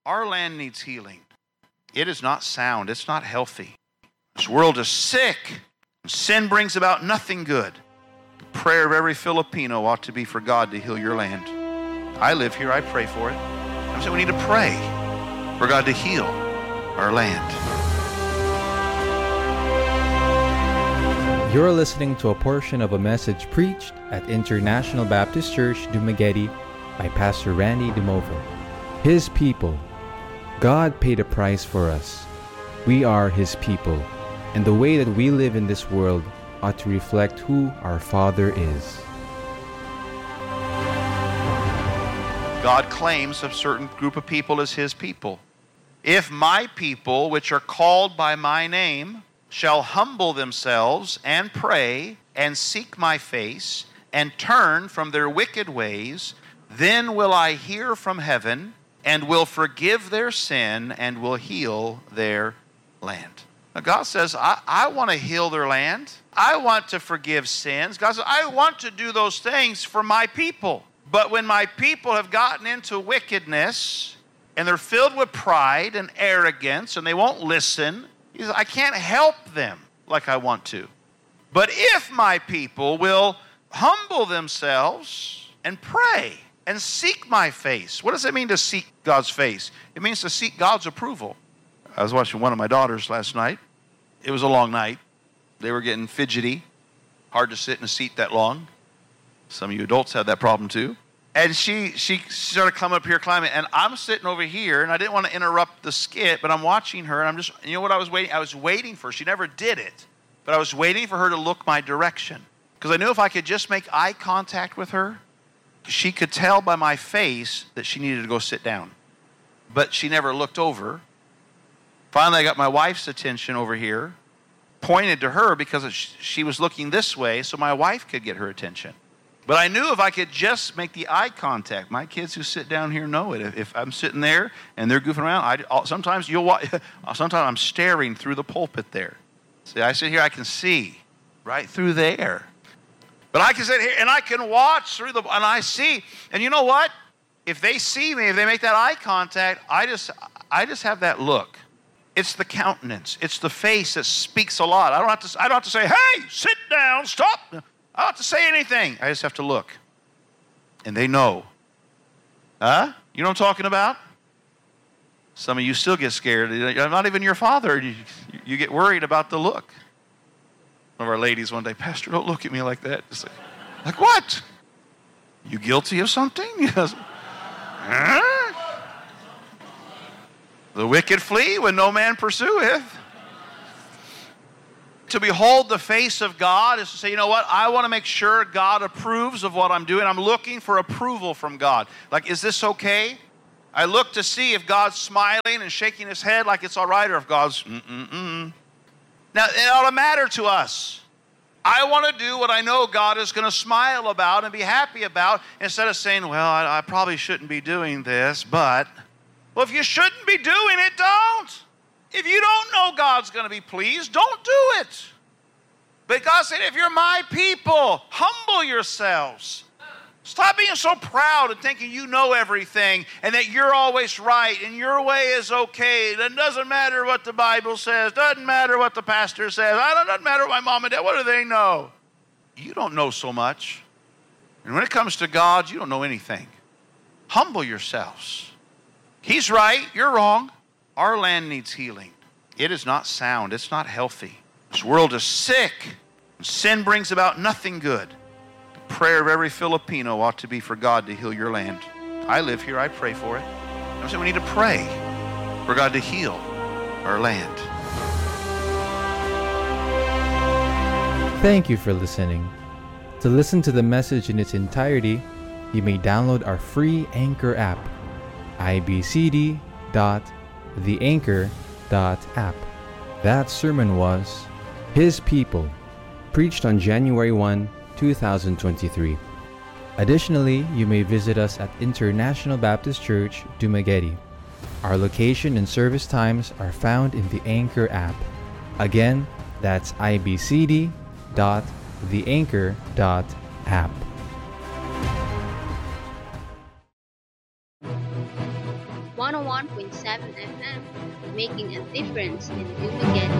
Our land needs healing. It is not sound. It's not healthy. This world is sick. Sin brings about nothing good. The prayer of every Filipino ought to be for God to heal your land. I live here. I pray for it. I'm saying we need to pray for God to heal our land. You're listening to a portion of a message preached at International Baptist Church, Dumaguete by Pastor Randy DeMovo. His people. God paid a price for us. We are His people, and the way that we live in this world ought to reflect who our Father is. God claims a certain group of people as His people. If my people, which are called by my name, shall humble themselves and pray and seek my face and turn from their wicked ways, then will I hear from heaven and will forgive their sin and will heal their land. Now God says, I want to heal their land. I want to forgive sins. God says, I want to do those things for my people. But when my people have gotten into wickedness and they're filled with pride and arrogance and they won't listen, He says, I can't help them like I want to. But if my people will humble themselves and pray and seek my face. What does it mean to seek God's face? It means to seek God's approval. I was watching one of my daughters last night. It was a long night. They were getting fidgety. Hard to sit in a seat that long. Some of you adults have that problem too. And she started coming up here climbing, and I'm sitting over here, and I didn't want to interrupt the skit, but I'm watching her, and I'm just, you know what I was waiting? I was waiting for her. She never did it, but I was waiting for her to look my direction. Because I knew if I could just make eye contact with her, she could tell by my face that she needed to go sit down. But she never looked over. Finally, I got my wife's attention over here, pointed to her because she was looking this way so my wife could get her attention. But I knew if I could just make the eye contact, my kids who sit down here know it. If I'm sitting there and they're goofing around, sometimes I'm staring through the pulpit there. See, I sit here, I can see right through there. But I can sit here and I can watch through and I see. And you know what? If they see me, if they make that eye contact, I just have that look. It's the countenance. It's the face that speaks a lot. I don't have to say, hey, sit down, stop. I don't have to say anything. I just have to look. And they know. Huh? You know what I'm talking about? Some of you still get scared. I'm not even your father. You get worried about the look. One of our ladies one day, Pastor, don't look at me like that. Just like what? You guilty of something? Yes. Huh? The wicked flee when no man pursueth. To behold the face of God is to say, you know what? I want to make sure God approves of what I'm doing. I'm looking for approval from God. Like, is this okay? I look to see if God's smiling and shaking His head like it's all right, or if God's Now, it ought to matter to us. I want to do what I know God is going to smile about and be happy about, instead of saying, well, I probably shouldn't be doing this, but... Well, if you shouldn't be doing it, don't. If you don't know God's going to be pleased, don't do it. But God said, if you're my people, humble yourselves. Stop being so proud and thinking you know everything and that you're always right and your way is okay. It doesn't matter what the Bible says. Doesn't matter what the pastor says. It doesn't matter what my mom and dad. What do they know? You don't know so much. And when it comes to God, you don't know anything. Humble yourselves. He's right. You're wrong. Our land needs healing. It is not sound. It's not healthy. This world is sick. Sin brings about nothing good. The prayer of every Filipino ought to be for God to heal your land. I live here. I pray for it. I'm saying we need to pray for God to heal our land. Thank you for listening. To listen to the message in its entirety, you may download our free Anchor app, ibcd.theanchor.app. That sermon was His People, preached on January 1, 2023. Additionally, you may visit us at International Baptist Church, Dumaguete. Our location and service times are found in the Anchor app. Again, that's ibcd.theanchor.app. 101.7 FM, making a difference in Dumaguete.